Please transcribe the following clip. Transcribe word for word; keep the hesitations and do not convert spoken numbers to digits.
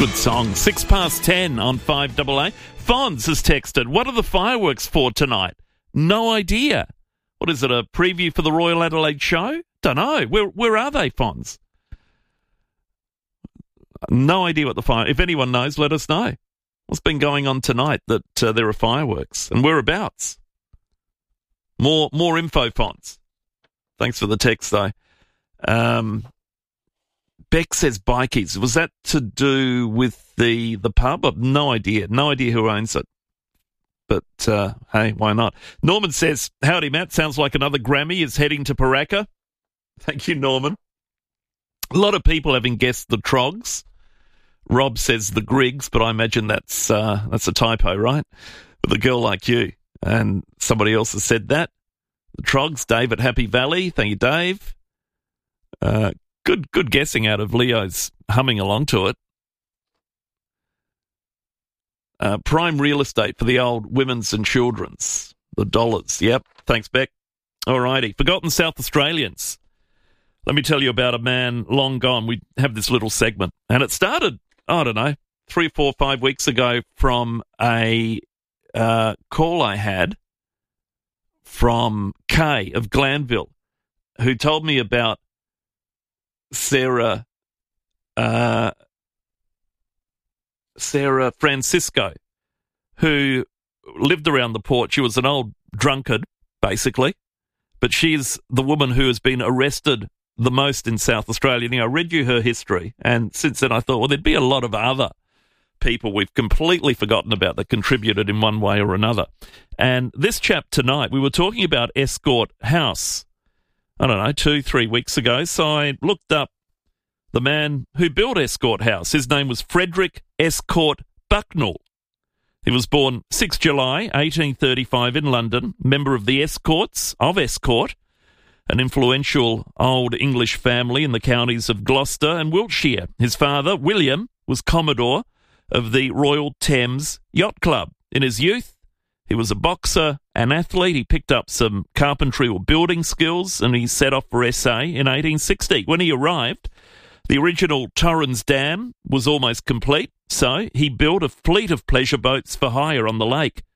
Good song. Six past ten on five A A. Fonz has texted, what are the fireworks for tonight? No idea. What is it, a preview for the Royal Adelaide show? Don't know. Where where are they, Fonz? No idea what the fire... If anyone knows, let us know. What's been going on tonight that uh, there are fireworks? And whereabouts? More, more info, Fonz. Thanks for the text, though. Um... Beck says bikies. Was that to do with the the pub? I've no idea. No idea who owns it. But, uh, hey, why not? Norman says, howdy, Matt. Sounds like another Grammy is heading to Paraka. Thank you, Norman. A lot of people having guessed the Trogs. Rob says the Griggs, but I imagine that's uh, that's a typo, right? With a girl like you. And somebody else has said that. The Trogs, Dave at Happy Valley. Thank you, Dave. Uh, Good good guessing out of Leo's humming along to it. Uh, prime real estate for the old women's and children's. The dollars. Yep. Thanks, Beck. All righty. Forgotten South Australians. Let me tell you about a man long gone. We have this little segment. And it started, I don't know, three, four, five weeks ago from a uh, call I had from Kay of Glanville, who told me about Sarah, uh, Sarah Francisco, who lived around the port. She was an old drunkard, basically, but she's the woman who has been arrested the most in South Australia. You know, I read you her history, and since then I thought, well, there'd be a lot of other people we've completely forgotten about that contributed in one way or another. And this chap tonight, we were talking about Escort House, I don't know, two, three weeks ago. So I looked up the man who built Escort House. His name was Frederick Escort Bucknell. He was born the sixth of July, eighteen thirty-five in London, member of the Escorts of Escort, an influential old English family in the counties of Gloucester and Wiltshire. His father, William, was Commodore of the Royal Thames Yacht Club. In his youth, he was a boxer, an athlete. He picked up some carpentry or building skills, and he set off for S A in eighteen sixty. When he arrived, the original Torrens Dam was almost complete, so he built a fleet of pleasure boats for hire on the lake.